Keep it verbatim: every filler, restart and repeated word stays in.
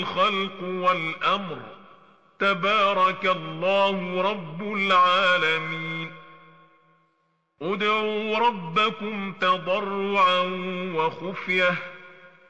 الخلق والأمر تبارك الله رب العالمين. ادعوا ربكم تضرعا وخفية